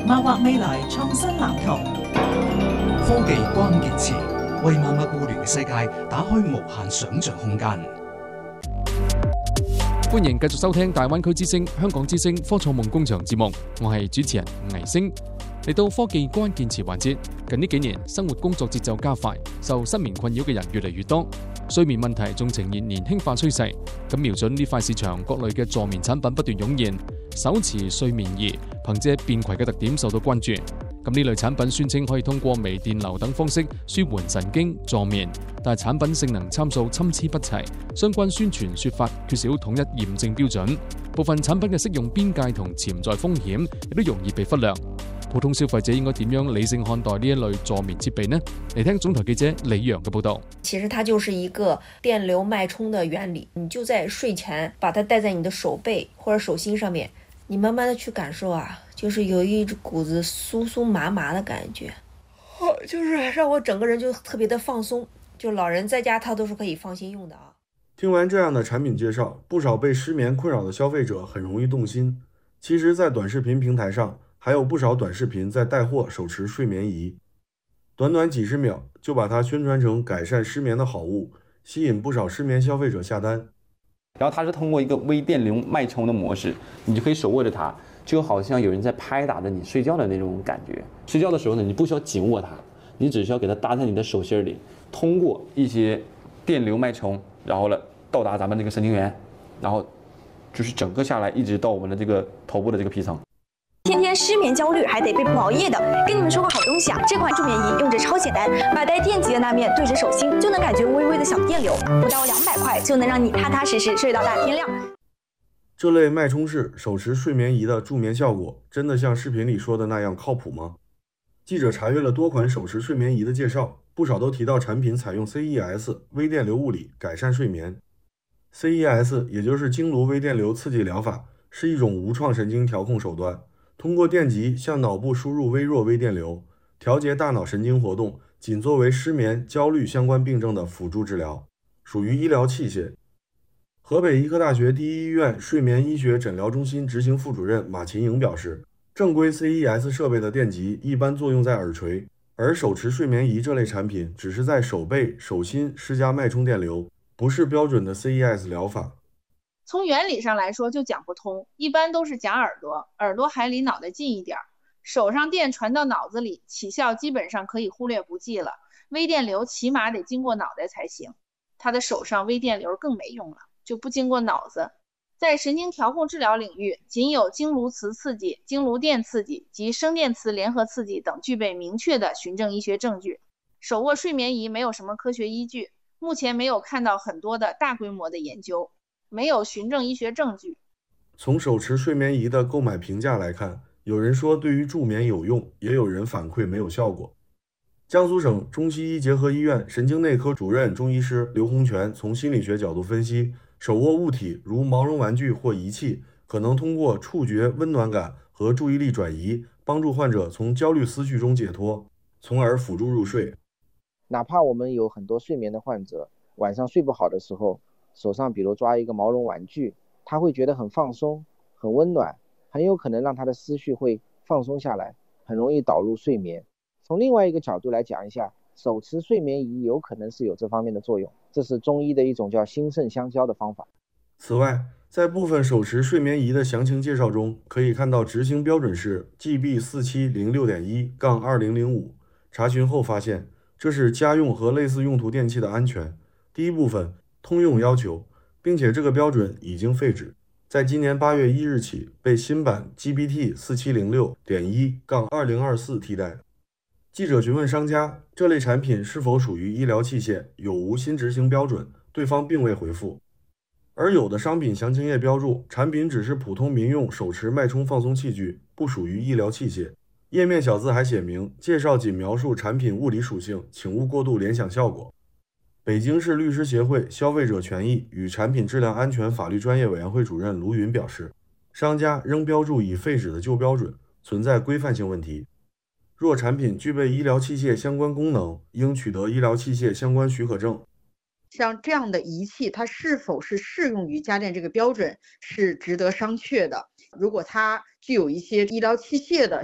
謀劃未來創新藍圖。 科技關鍵詞，為萬物互聯嘅世界打開無限想像空間。 歡迎繼續收聽大灣區之聲、香港之聲科創夢工場節目，我係主持人倪星。嚟到科技關鍵詞環節，近呢幾年生活工作節奏加快，受失眠困擾嘅人越嚟越多，睡眠問題仲呈現年輕化趨勢。咁瞄準呢塊市場，各類嘅助眠產品不斷湧現，手持睡眠儀憑借便攜嘅特點受到關注。咁呢類產品宣稱可以通過微電流等方式舒緩神經助眠，但係產品性能參數參差不齊，相關宣傳說法缺少統一驗證標準，部分產品嘅適用邊界同潛在風險亦都容易被忽略。普通消費者應該點樣理性看待呢一類助眠設備呢？嚟聽總台記者李陽嘅報道。 其實它就是一個電流脈衝的原理，你就在睡前把它戴在你的手背或者手心上面，你慢慢的去感受啊，就是有一股子酥酥麻麻的感覺，就是讓我整個人就特別的放鬆，就老人在家他都是可以放心用的啊。 聽完這樣的產品介紹，不少被失眠困擾的消費者很容易動心。其實在短視頻平台上還有不少短視頻在帶貨手持睡眠儀，短短幾十秒就把它宣傳成改善失眠的好物，吸引不少失眠消費者下單。 然後它是通過一個微電流脈衝的模式，你就可以手握着它，就好像有人在拍打着你睡覺的那種感覺。睡覺的時候呢，你不需要緊握它，你只需要給它搭在你的手心裏，通過一些電流脈衝，然後呢到達咱們這個神經元，然後就是整個下來一直到我們的這個頭部的這個皮層。 天天失眠焦慮還得被補熬夜的，跟你們說個好東西啊！這款助眠儀用着超簡單，把帶電極的那面對着手心，就能感覺微微的小電流，不到200塊就能讓你踏踏實實睡到大天亮。 這類脈衝式手持睡眠儀的助眠效果，真的像視頻裡說的那樣靠譜嗎？記者查閱了多款手持睡眠儀的介紹，不少都提到產品採用 CES 微電流物理改善睡眠。CES 也就是經顱微電流刺激療法，是一種無創神經調控手段。通過電極向腦部輸入微弱微電流，調節大腦神經活動，僅作為失眠、焦慮相關病症的輔助治療，屬於醫療器械。河北醫科大學第一醫院睡眠醫學診療中心執行副主任馬琴穎表示，正規 CES 設備的電極一般作用在耳垂，而手持睡眠儀這類產品只是在手背、手心施加脈衝電流，不是標準的 CES 療法。 從原理上來說就講不通，一般都是夾耳朵，耳朵還離腦袋近一點，手上電傳到腦子裡，起效基本上可以忽略不計了。微電流起碼得經過腦袋才行，他的手上微電流更沒用了，就不經過腦子。在神經調控治療領域，僅有經顱磁刺激、經顱電刺激及聲電磁聯合刺激等具備明確的循證醫學證據。手握睡眠儀沒有什麼科學依據，目前沒有看到很多的大規模的研究。沒有循證醫學證據。 從手持睡眠儀的購買評價來看，有人說對於助眠有用，也有人反饋沒有效果。江蘇省中西醫結合醫院神經內科主任中醫師劉洪全從心理學角度分析，手握物體如毛絨玩具或儀器，可能通過觸覺溫暖感和注意力轉移，幫助患者從焦慮思緒中解脫，從而輔助入睡。 哪怕我們有很多睡眠的患者，晚上睡不好的時候，手上比如抓一個毛絨玩具，他會覺得很放鬆、很溫暖，很有可能讓他的思緒會放鬆下來，很容易導入睡眠。從另外一個角度來講一下，手持睡眠儀有可能是有這方面的作用，這是中醫的一種叫心腎相交的方法。 此外，在部分手持睡眠儀的詳情介紹中，可以看到執行標準是 GB4706.1-2005，查詢後發現，這是家用和類似用途電器的安全。第一部分通用要求，並且這個標準已經廢止，在今年8月1日起被新版 GPT4706.1-2024 替代。記者詢問商家，這類產品是否屬於醫療器械，有無新執行標準，對方並未回復。而有的商品詳情頁標注，產品只是普通民用手持脈衝放鬆器具，不屬於醫療器械。頁面小字還寫明，介紹僅描述產品物理屬性，請勿過度聯想效果。北京市律師協會消費者權益與產品質量安全法律專業委員會主任盧雲表示，商家仍標注已廢止的舊標準，存在規範性問題。若產品具備醫療器械相關功能，應取得醫療器械相關許可證。 像這樣的儀器，它是否是適用於家電這個標準，是值得商榷的。如果它具有一些醫療器械的